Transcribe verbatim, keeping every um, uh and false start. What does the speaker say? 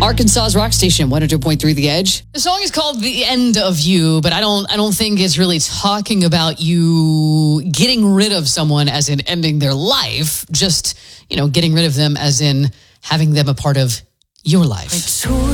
Arkansas's rock station, one hundred point three The Edge. The song is called "The End of You," but I don't I don't think it's really talking about you getting rid of someone as in ending their life, just, you know, getting rid of them as in having them a part of your life.